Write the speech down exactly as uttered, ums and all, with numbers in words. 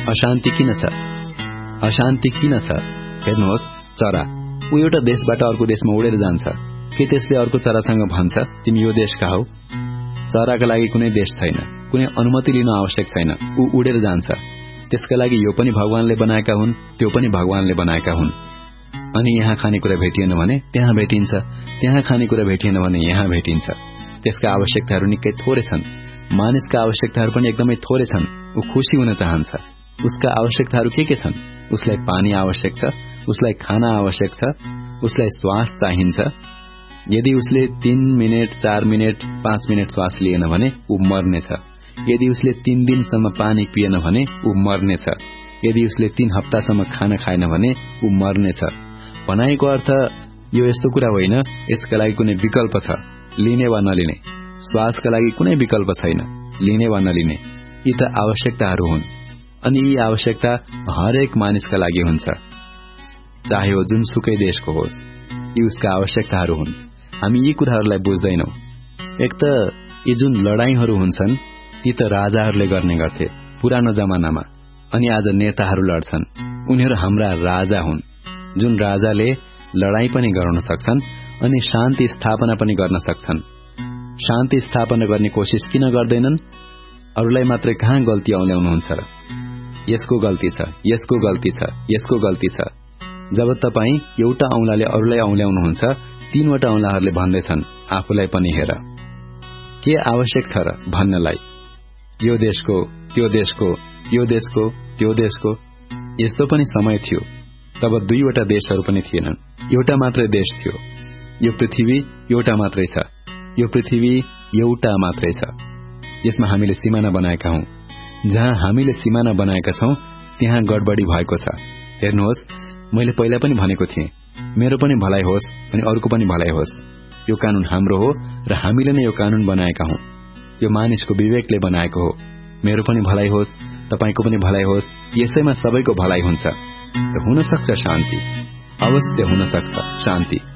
अशान्ति किन छ? अशान्ति किन छ? हेर्नुहोस्, चरा ऊ एउटा देशबाट अर्को देशमा उडेर जान्छ। के त्यसले अर्को चरासँग भन्छ तिमी यो देशका हौ? चराका लागि कुनै देश छैन, कुनै अनुमति लिन आवश्यक छैन, ऊ उडेर जान्छ। त्यसका लागि यो पनि भगवानले बनाएका हुन्, त्यो पनि भगवानले बनाएका हुन्। अनि यहाँ खानेकुरा भेटिएन भने त्यहाँ भेटिन्छ, त्यहाँ खानेकुरा भेटिएन भने यहाँ भेटिन्छ। त्यसका आवश्यकताहरू निकै थोरै छन्। मानिसका आवश्यकताहरू पनि एकदमै थोरै छन्। ऊ खुसी हुन चाहन्छ। उसका आवश्यकताहरू के के छन्? उसलाई पानी आवश्यक छ, उसलाई खाना आवश्यक छ, उसलाई श्वास चाहिन्छ। यदि उसले तीन मिनट चार मिनट पाँच मिनट श्वास लिएन भने ऊ मर्नेछ। यदि उसले तीन दिनसम्म पानी पिएन भने ऊ मर्नेछ। यदि उसले तीन हप्तासम्म खाना खाएन भने ऊ मर्नेछ। भनाइको अर्थ यो यस्तो कुरा होइन यसका लागि कुनै विकल्प छ, लिने वा नलिने। श्वासका लागि कुनै विकल्प छैन, लिने वा नलिने। यी त आवश्यकताहरू हुन्। अनि यी आवश्यकता हरेक मानिसका लागि हुन्छ, चाहे वो जुनसुकै देशको होस्। यी उसका आवश्यकताहरू हुन्। हामी यी कुराहरूलाई बुझ्दैनौं। एक त यी जुन लडाईहरू हुन्छन् ती त राजाहरूले गर्ने गर्थे पुरानो जमानामा, अनि आज नेताहरू लड्छन्। उनीहरू हाम्रा राजा हुन्, जुन राजाले लडाई पनि गर्न सक्छन् अनि शान्ति स्थापना पनि गर्न सक्छन्। शान्ति स्थापना गर्ने कोशिश किन गर्दैनन्? अरूलाई मात्रै कहाँ गल्ती औल्याउनुहुन्छ र? यसको गल्ती छ, यसको गल्ती छ, यसको गल्ती छ। जब तपाई एउटा औंलाले अरूलाई औल्याउनुहुन्छ, तीनवटा औंलाहरूले भन्दैछन् आफूलाई पनि हेर। के आवश्यक छ र भन्नलाई? यो देशको, त्यो देशको, यो देशको, त्यो देशको। यस्तो पनि समय थियो तब दुईवटा देशहरू पनि थिएनन्, एउटा मात्रै देश थियो। यो पृथ्वी एउटा मात्रै छ, यो पृथ्वी एउटा मात्रै छ। यसमा हामीले सीमाना बनाएका हौं। जहाँ हामीले सीमाना बनाएका छौं त्यहाँ गडबडी भएको छ। हेर्नुहोस्, मैले पहिला पनि भनेको थिएँ, मेरो पनि भलाइ होस् अनि अरूको पनि भलाइ होस्। यो कानून हाम्रो हो र हामीले नै यो कानून बनाएका हौं। यो मानिसको विवेकले बनाएको हो। मेरो पनि भलाइ होस्, तपाईको पनि भलाइ होस्, यसैमा सबैको भलाइ हुन्छ र हुन सक्छ शान्ति। अवश्य हुन सक्छ शान्ति।